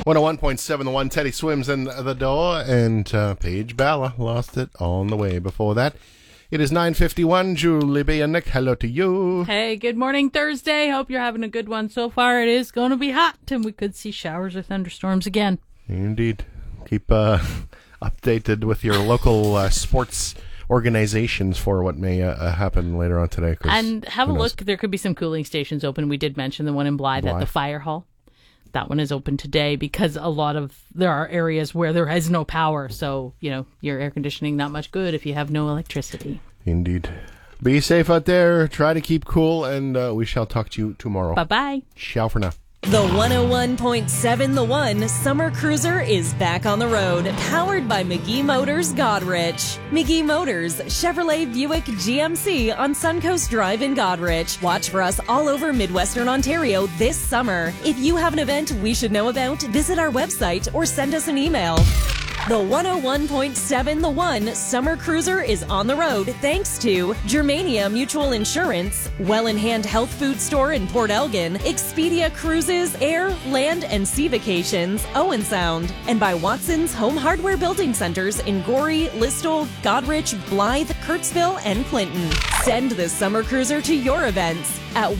101.7 The One. Teddy Swims in the door, and Paige Balla lost it on the way. Before that, it is 9:51. Julie B. and Nick, hello to you. Hey, good morning, Thursday. Hope you're having a good one so far. It is going to be hot, and we could see showers or thunderstorms again. Indeed. Keep updated with your local sports organizations for what may happen later on today. And have a look. There could be some cooling stations open. We did mention the one in Blythe at the fire hall. That one is open today because there are areas where there is no power. So, your air conditioning not much good if you have no electricity. Indeed. Be safe out there. Try to keep cool, and we shall talk to you tomorrow. Bye-bye. Ciao for now. The 101.7 The One Summer Cruiser is back on the road, powered by McGee Motors Godrich. McGee Motors, Chevrolet Buick GMC on Suncoast Drive in Godrich. Watch for us all over Midwestern Ontario this summer. If you have an event we should know about, visit our website or send us an email. The 101.7 The One Summer Cruiser is on the road thanks to Germania Mutual Insurance, Well in Hand Health Food Store in Port Elgin, Expedia Cruises, Air, Land, and Sea Vacations, Owen Sound, and by Watson's Home Hardware Building Centers in Gorey, Listowel, Godrich, Blythe, Kirksville, and Clinton. Send the Summer Cruiser to your events at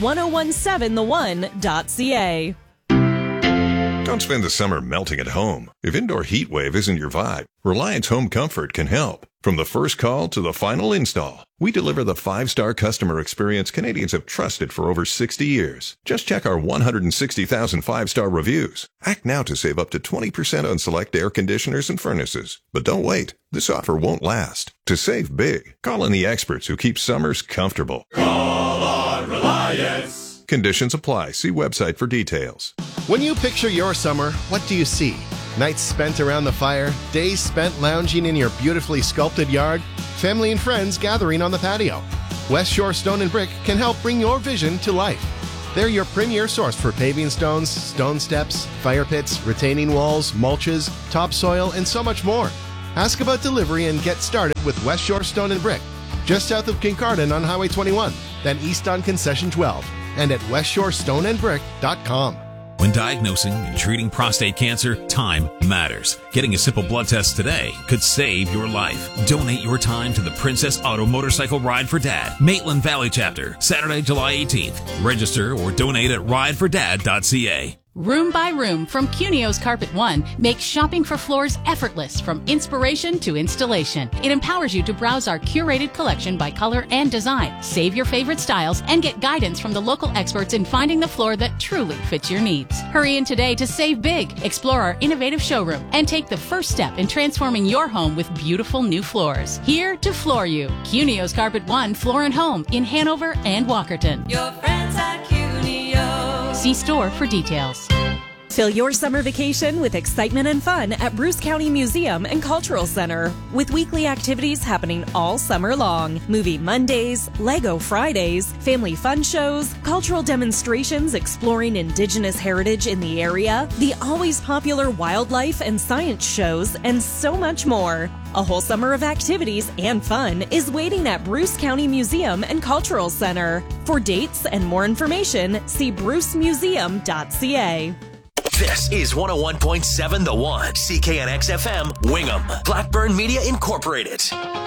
1017thone.ca. Don't spend the summer melting at home. If indoor heat wave isn't your vibe, Reliance Home Comfort can help. From the first call to the final install, we deliver the 5-star customer experience Canadians have trusted for over 60 years. Just check our 160,000 5-star reviews. Act now to save up to 20% on select air conditioners and furnaces. But don't wait. This offer won't last. To save big, call on the experts who keep summers comfortable. Call on Reliance. Conditions apply. See website for details. When you picture your summer, what do you see? Nights spent around the fire, days spent lounging in your beautifully sculpted yard, family and friends gathering on the patio. West Shore Stone and Brick can help bring your vision to life. They're your premier source for paving stones, stone steps, fire pits, retaining walls, mulches, topsoil, and so much more. Ask about delivery and get started with West Shore Stone and Brick, just south of Kincardine on Highway 21, then east on Concession 12, and at westshorestoneandbrick.com. When diagnosing and treating prostate cancer, time matters. Getting a simple blood test today could save your life. Donate your time to the Princess Auto Motorcycle Ride for Dad, Maitland Valley Chapter, Saturday, July 18th. Register or donate at ridefordad.ca. Room by Room from Cunio's Carpet One makes shopping for floors effortless from inspiration to installation. It empowers you to browse our curated collection by color and design, save your favorite styles, and get guidance from the local experts in finding the floor that truly fits your needs. Hurry in today to save big, explore our innovative showroom, and take the first step in transforming your home with beautiful new floors. Here to floor you. Cunio's Carpet One Floor and Home in Hanover and Walkerton. Your friends at Cunio. See store for details. Fill your summer vacation with excitement and fun at Bruce County Museum and Cultural Center, with weekly activities happening all summer long. Movie Mondays, Lego Fridays, family fun shows, cultural demonstrations exploring Indigenous heritage in the area, the always popular wildlife and science shows, and so much more. A whole summer of activities and fun is waiting at Bruce County Museum and Cultural Center. For dates and more information, see brucemuseum.ca. This is 101.7 The One, CKNX FM, Wingham, Blackburn Media Incorporated.